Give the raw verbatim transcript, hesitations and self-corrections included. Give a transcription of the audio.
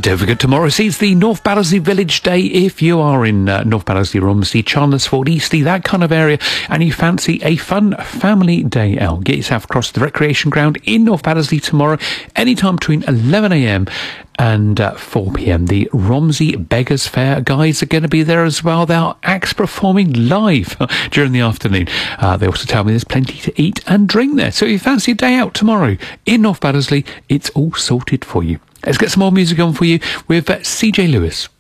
don't forget, tomorrow sees the North Battersea Village Day. If you are in uh, North Battersea, Romsey, Chandlersford, Eastleigh, that kind of area, and you fancy a fun family day out, get yourself across the recreation ground in North Battersea tomorrow, anytime between eleven a m and uh, four p m. The Romsey Beggars Fair guys are going to be there as well. They're acts performing live during the afternoon. Uh, they also tell me there's plenty to eat and drink there. So if you fancy a day out tomorrow in North Battersea, it's all sorted for you. Let's get some more music on for you with uh, C J Lewis.